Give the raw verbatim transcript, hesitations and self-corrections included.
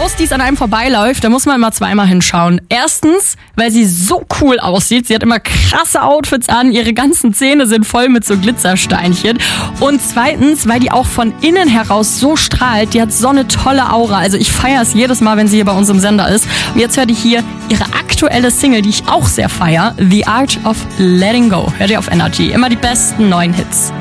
Post, die es an einem vorbeiläuft, da muss man immer zweimal hinschauen. Erstens, weil sie so cool aussieht. Sie hat immer krasse Outfits an, ihre ganzen Zähne sind voll mit so Glitzersteinchen. Und zweitens, weil die auch von innen heraus so strahlt. Die hat so eine tolle Aura. Also ich feiere es jedes Mal, wenn sie hier bei uns im Sender ist. Und jetzt hört ihr hier ihre aktuelle Single, die ich auch sehr feiere. The Art of Letting Go. Hört ihr auf Energy. Immer die besten neuen Hits.